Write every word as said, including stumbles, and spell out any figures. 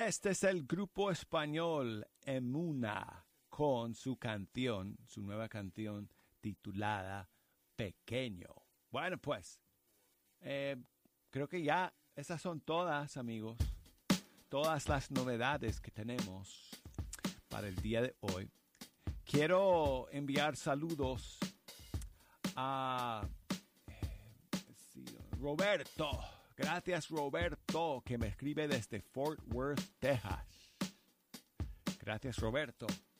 Este es el grupo español Emuna con su canción, su nueva canción titulada Pequeño. Bueno, pues, eh, creo que ya esas son todas, amigos, todas las novedades que tenemos para el día de hoy. Quiero enviar saludos a eh, Roberto. Gracias, Roberto, que me escribe desde Fort Worth, Texas. Gracias, Roberto.